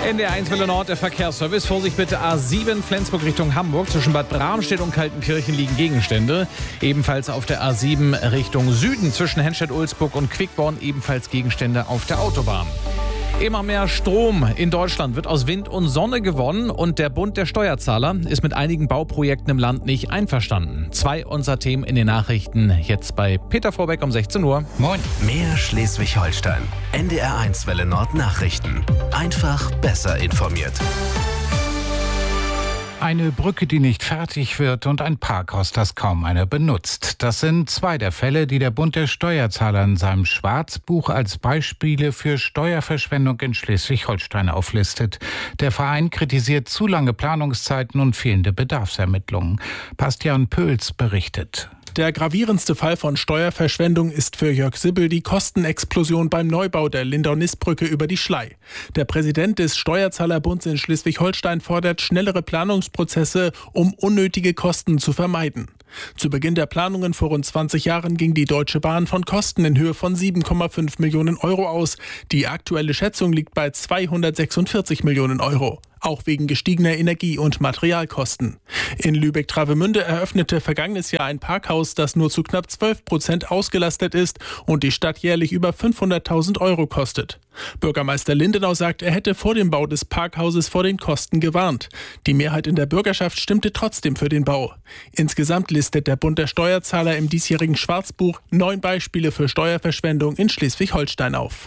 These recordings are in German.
NDR1 Welle Nord, der Verkehrsservice. Vorsicht bitte, A7 Flensburg Richtung Hamburg. Zwischen Bad Bramstedt und Kaltenkirchen liegen Gegenstände. Ebenfalls auf der A7 Richtung Süden zwischen Henstedt-Ulzburg und Quickborn ebenfalls Gegenstände auf der Autobahn. Immer mehr Strom in Deutschland wird aus Wind und Sonne gewonnen und der Bund der Steuerzahler ist mit einigen Bauprojekten im Land nicht einverstanden. 2 unserer Themen in den Nachrichten jetzt bei Peter Vorbeck um 16 Uhr. Moin. Mehr Schleswig-Holstein. NDR1 Welle Nord Nachrichten. Einfach besser informiert. Eine Brücke, die nicht fertig wird und ein Parkhaus, das kaum einer benutzt. Das sind 2 der Fälle, die der Bund der Steuerzahler in seinem Schwarzbuch als Beispiele für Steuerverschwendung in Schleswig-Holstein auflistet. Der Verein kritisiert zu lange Planungszeiten und fehlende Bedarfsermittlungen. Bastian Pöls berichtet. Der gravierendste Fall von Steuerverschwendung ist für Jörg Sibbel die Kostenexplosion beim Neubau der Lindau-Nist-Brücke über die Schlei. Der Präsident des Steuerzahlerbunds in Schleswig-Holstein fordert schnellere Planungsprozesse, um unnötige Kosten zu vermeiden. Zu Beginn der Planungen vor rund 20 Jahren ging die Deutsche Bahn von Kosten in Höhe von 7,5 Millionen Euro aus. Die aktuelle Schätzung liegt bei 246 Millionen Euro. Auch wegen gestiegener Energie- und Materialkosten. In Lübeck-Travemünde eröffnete vergangenes Jahr ein Parkhaus, das nur zu knapp 12% ausgelastet ist und die Stadt jährlich über 500.000 Euro kostet. Bürgermeister Lindenau sagt, er hätte vor dem Bau des Parkhauses vor den Kosten gewarnt. Die Mehrheit in der Bürgerschaft stimmte trotzdem für den Bau. Insgesamt listet der Bund der Steuerzahler im diesjährigen Schwarzbuch 9 Beispiele für Steuerverschwendung in Schleswig-Holstein auf.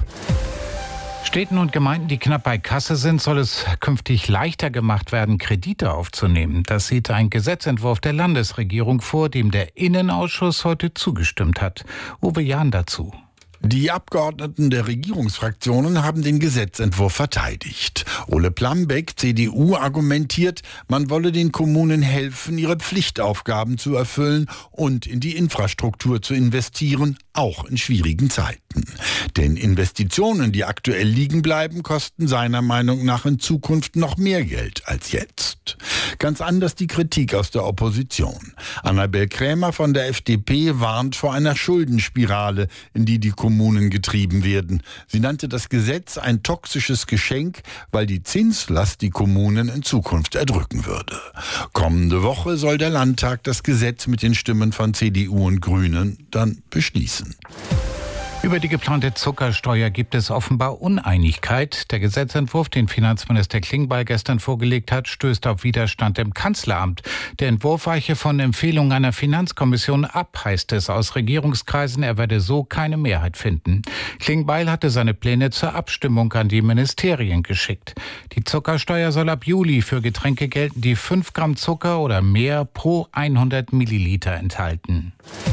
Städten und Gemeinden, die knapp bei Kasse sind, soll es künftig leichter gemacht werden, Kredite aufzunehmen. Das sieht ein Gesetzentwurf der Landesregierung vor, dem der Innenausschuss heute zugestimmt hat. Uwe Jahn dazu. Die Abgeordneten der Regierungsfraktionen haben den Gesetzentwurf verteidigt. Ole Plambeck, CDU, argumentiert, man wolle den Kommunen helfen, ihre Pflichtaufgaben zu erfüllen und in die Infrastruktur zu investieren, auch in schwierigen Zeiten. Denn Investitionen, die aktuell liegen bleiben, kosten seiner Meinung nach in Zukunft noch mehr Geld als jetzt. Ganz anders die Kritik aus der Opposition. Annabel Krämer von der FDP warnt vor einer Schuldenspirale, in die Kommunen getrieben werden. Sie nannte das Gesetz ein toxisches Geschenk, weil die Zinslast die Kommunen in Zukunft erdrücken würde. Kommende Woche soll der Landtag das Gesetz mit den Stimmen von CDU und Grünen dann beschließen. Über die geplante Zuckersteuer gibt es offenbar Uneinigkeit. Der Gesetzentwurf, den Finanzminister Klingbeil gestern vorgelegt hat, stößt auf Widerstand im Kanzleramt. Der Entwurf weiche von Empfehlungen einer Finanzkommission ab, heißt es aus Regierungskreisen. Er werde so keine Mehrheit finden. Klingbeil hatte seine Pläne zur Abstimmung an die Ministerien geschickt. Die Zuckersteuer soll ab Juli für Getränke gelten, die 5 Gramm Zucker oder mehr pro 100 Milliliter enthalten.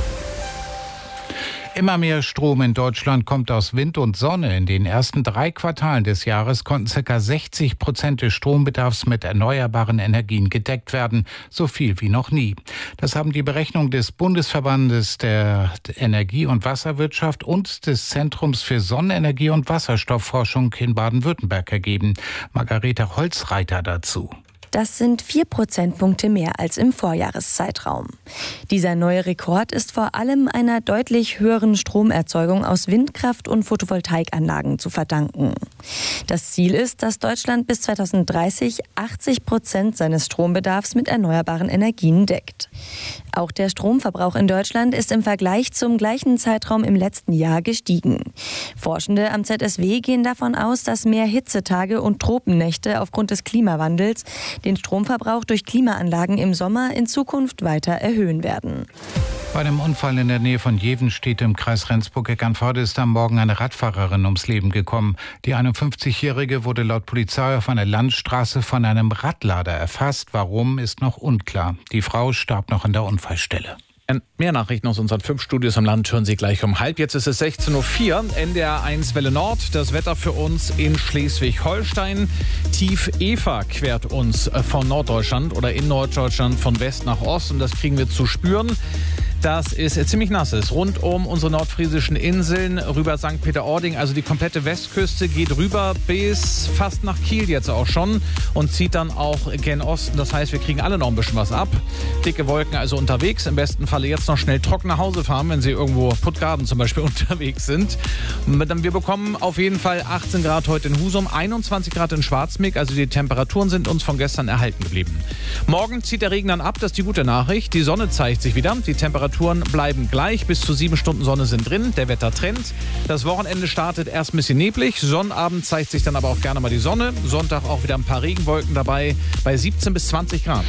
Immer mehr Strom in Deutschland kommt aus Wind und Sonne. In den ersten 3 Quartalen des Jahres konnten ca. 60% des Strombedarfs mit erneuerbaren Energien gedeckt werden. So viel wie noch nie. Das haben die Berechnungen des Bundesverbandes der Energie- und Wasserwirtschaft und des Zentrums für Sonnenenergie und Wasserstoffforschung in Baden-Württemberg ergeben. Margarete Holzreiter dazu. Das sind 4 Prozentpunkte mehr als im Vorjahreszeitraum. Dieser neue Rekord ist vor allem einer deutlich höheren Stromerzeugung aus Windkraft- und Photovoltaikanlagen zu verdanken. Das Ziel ist, dass Deutschland bis 2030 80% seines Strombedarfs mit erneuerbaren Energien deckt. Auch der Stromverbrauch in Deutschland ist im Vergleich zum gleichen Zeitraum im letzten Jahr gestiegen. Forschende am ZSW gehen davon aus, dass mehr Hitzetage und Tropennächte aufgrund des Klimawandels den Stromverbrauch durch Klimaanlagen im Sommer in Zukunft weiter erhöhen werden. Bei einem Unfall in der Nähe von Jevenstedt im Kreis Rendsburg-Eckernförde ist am Morgen eine Radfahrerin ums Leben gekommen. Die 51-Jährige wurde laut Polizei auf einer Landstraße von einem Radlader erfasst. Warum, ist noch unklar. Die Frau starb noch an der Unfallstelle. Mehr Nachrichten aus unseren 5 Studios am Land hören Sie gleich um halb. Jetzt ist es 16:04 Uhr. NDR1 Welle Nord. Das Wetter für uns in Schleswig-Holstein. Tief Eva quert uns von Norddeutschland oder in Norddeutschland von West nach Ost. Und das kriegen wir zu spüren. dass es ziemlich nass ist. Rund um unsere nordfriesischen Inseln, rüber St. Peter-Ording, also die komplette Westküste geht rüber bis fast nach Kiel jetzt auch schon und zieht dann auch gen Osten. Das heißt, wir kriegen alle noch ein bisschen was ab. Dicke Wolken also unterwegs. Im besten Falle jetzt noch schnell trocken nach Hause fahren, wenn Sie irgendwo Puttgarden zum Beispiel unterwegs sind. Wir bekommen auf jeden Fall 18 Grad heute in Husum, 21 Grad in Schwarzmeck. Also die Temperaturen sind uns von gestern erhalten geblieben. Morgen zieht der Regen dann ab, das ist die gute Nachricht. Die Sonne zeigt sich wieder. Die Temperaturen bleiben gleich. Bis zu 7 Stunden Sonne sind drin. Der Wettertrend. Das Wochenende startet erst ein bisschen neblig. Sonnabend zeigt sich dann aber auch gerne mal die Sonne. Sonntag auch wieder ein paar Regenwolken dabei bei 17 bis 20 Grad.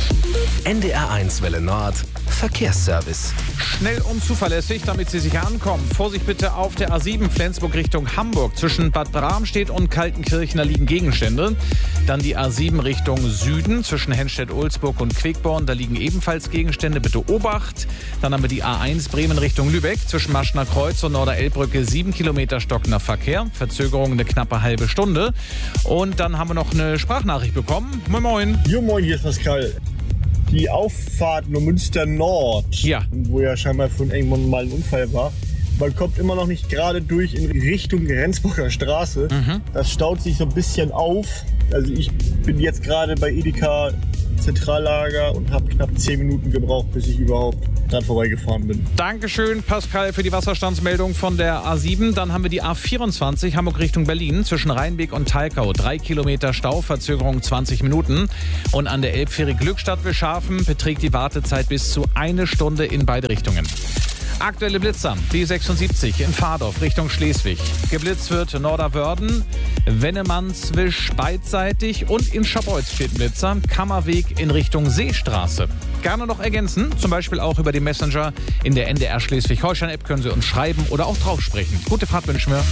NDR1 Welle Nord. Verkehrsservice. Schnell und zuverlässig, damit Sie sicher ankommen. Vorsicht bitte auf der A7 Flensburg Richtung Hamburg. Zwischen Bad Bramstedt und Kaltenkirchen, da liegen Gegenstände. Dann die A7 Richtung Süden zwischen Henstedt-Ulzburg und Quickborn. Da liegen ebenfalls Gegenstände. Bitte Obacht. Dann haben wir die A1 Bremen Richtung Lübeck. Zwischen Maschner Kreuz und Norder-Elbbrücke 7 Kilometer stockender Verkehr. Verzögerung eine knappe halbe Stunde. Und dann haben wir noch eine Sprachnachricht bekommen. Moin Moin. Jo moin, hier ist Pascal. Die Auffahrt nur Münster Nord, wo ja scheinbar von irgendwann mal ein Unfall war, man kommt immer noch nicht gerade durch in Richtung Rendsburger Straße. Das staut sich so ein bisschen auf. Also ich bin jetzt gerade bei Edeka Zentrallager und habe knapp 10 Minuten gebraucht, bis ich überhaupt dran vorbeigefahren bin. Dankeschön, Pascal, für die Wasserstandsmeldung von der A7. Dann haben wir die A24 Hamburg Richtung Berlin zwischen Rheinbeek und Thalkau. 3 Kilometer Stau, Verzögerung 20 Minuten. Und an der Elbfähre Glückstadt-Wilschafen beträgt die Wartezeit bis zu 1 Stunde in beide Richtungen. Aktuelle Blitzer, die 76 in Fahrdorf Richtung Schleswig. Geblitzt wird Norderwörden, Wennemannswisch beidseitig und in Scharbeutz steht ein Blitzer. Kammerweg in Richtung Seestraße. Gerne noch ergänzen, zum Beispiel auch über den Messenger in der NDR Schleswig-Holstein-App können Sie uns schreiben oder auch drauf sprechen. Gute Fahrt wünschen wir.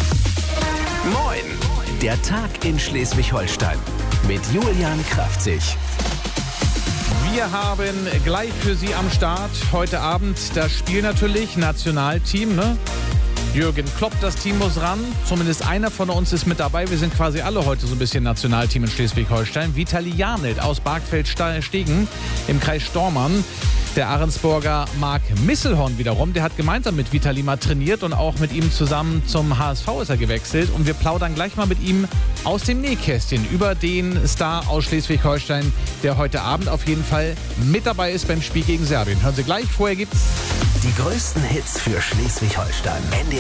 Moin, der Tag in Schleswig-Holstein mit Julian Kraftzig. Wir haben gleich für Sie am Start heute Abend das Spiel natürlich, Nationalteam, ne? Jürgen Klopp, das Team muss ran. Zumindest einer von uns ist mit dabei. Wir sind quasi alle heute so ein bisschen Nationalteam in Schleswig-Holstein. Vitali Janelt aus Bargfeld-Stegen im Kreis Stormann. Der Ahrensburger Marc Misselhorn wiederum, der hat gemeinsam mit Vitali mal trainiert und auch mit ihm zusammen zum HSV ist er gewechselt. Und wir plaudern gleich mal mit ihm aus dem Nähkästchen über den Star aus Schleswig-Holstein, der heute Abend auf jeden Fall mit dabei ist beim Spiel gegen Serbien. Hören Sie gleich, vorher gibt's die größten Hits für Schleswig-Holstein. NDR